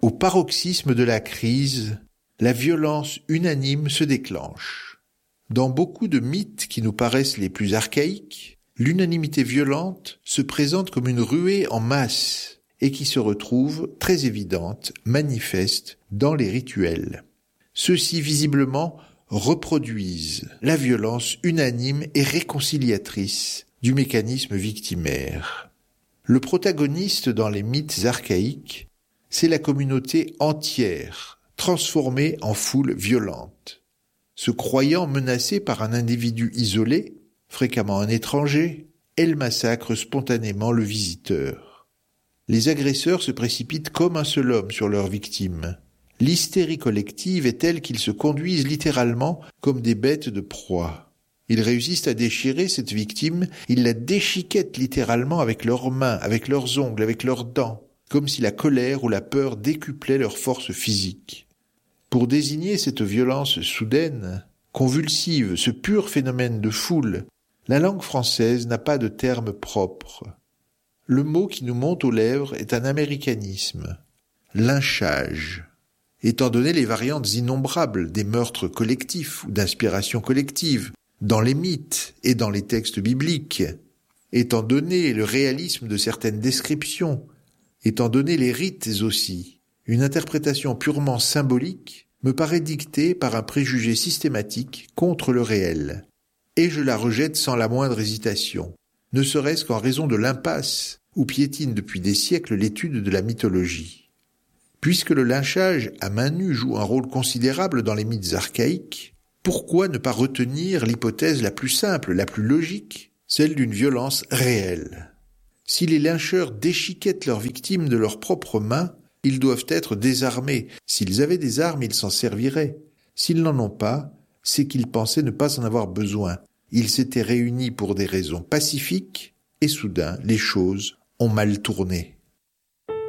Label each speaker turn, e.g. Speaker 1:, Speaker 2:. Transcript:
Speaker 1: Au paroxysme de la crise, la violence unanime se déclenche. Dans beaucoup de mythes qui nous paraissent les plus archaïques, l'unanimité violente se présente comme une ruée en masse et qui se retrouve très évidente, manifeste dans les rituels. Ceux-ci visiblement reproduisent la violence unanime et réconciliatrice du mécanisme victimaire. Le protagoniste dans les mythes archaïques, c'est la communauté entière, transformée en foule violente. Se croyant menacée par un individu isolé, fréquemment un étranger, elle massacre spontanément le visiteur. Les agresseurs se précipitent comme un seul homme sur leurs victimes. L'hystérie collective est telle qu'ils se conduisent littéralement comme des bêtes de proie. Ils réussissent à déchirer cette victime, ils la déchiquettent littéralement avec leurs mains, avec leurs ongles, avec leurs dents, comme si la colère ou la peur décuplaient leur force physique. Pour désigner cette violence soudaine, convulsive, ce pur phénomène de foule, la langue française n'a pas de terme propre. Le mot qui nous monte aux lèvres est un américanisme, lynchage. Étant donné les variantes innombrables des meurtres collectifs ou d'inspiration collective, dans les mythes et dans les textes bibliques, étant donné le réalisme de certaines descriptions, étant donné les rites aussi, une interprétation purement symbolique me paraît dictée par un préjugé systématique contre le réel, et je la rejette sans la moindre hésitation, ne serait-ce qu'en raison de l'impasse où piétine depuis des siècles l'étude de la mythologie. Puisque le lynchage à main nue joue un rôle considérable dans les mythes archaïques, pourquoi ne pas retenir l'hypothèse la plus simple, la plus logique, celle d'une violence réelle? Si les lyncheurs déchiquettent leurs victimes de leurs propres mains, ils doivent être désarmés. S'ils avaient des armes, ils s'en serviraient. S'ils n'en ont pas, c'est qu'ils pensaient ne pas en avoir besoin. Ils s'étaient réunis pour des raisons pacifiques, et soudain, les choses ont mal tourné.